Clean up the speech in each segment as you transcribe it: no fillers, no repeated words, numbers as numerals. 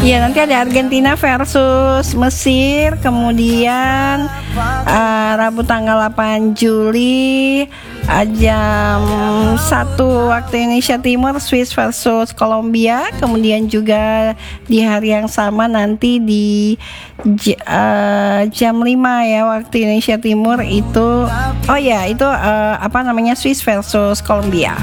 Iya, nanti ada Argentina versus Mesir, kemudian Rabu tanggal 8 Juli jam 1 waktu Indonesia Timur Swiss versus Kolombia. Kemudian juga di hari yang sama nanti di jam 5 ya waktu Indonesia Timur itu Swiss versus Kolombia.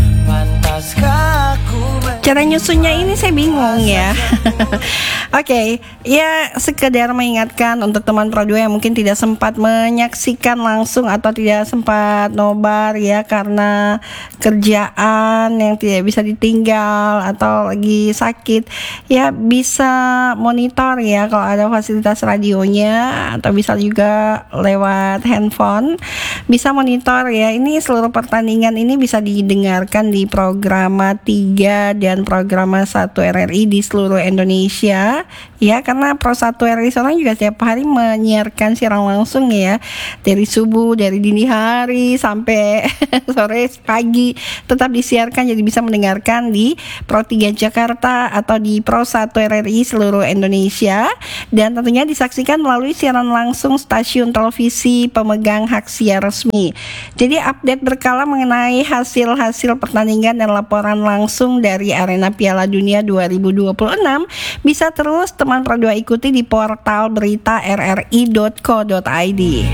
Cara nyusunnya ini saya bingung ya. Oke, ya sekedar mengingatkan untuk teman Pro 2 yang mungkin tidak sempat menyaksikan langsung atau tidak sempat nobar ya karena kerjaan yang tidak bisa ditinggal atau lagi sakit, ya bisa monitor ya kalau ada fasilitas radionya, atau bisa juga lewat handphone bisa monitor ya. Ini seluruh pertandingan ini bisa didengarkan di Programa 3 dan Programa 1 RRI di seluruh Indonesia ya, karena Pro 1 RRI sekarang juga setiap hari menyiarkan siaran langsung ya, dari subuh, dari dini hari sampai sore pagi tetap disiarkan, jadi bisa mendengarkan di Pro 3 Jakarta atau di Pro 1 RRI seluruh Indonesia, dan tentunya disaksikan melalui siaran langsung stasiun televisi pemegang hak siar resmi. Jadi update berkala mengenai hasil-hasil pertandingan dan laporan langsung dari arena Piala Dunia 2026 bisa terus teman Pro 2 ikuti di portal berita rri.co.id.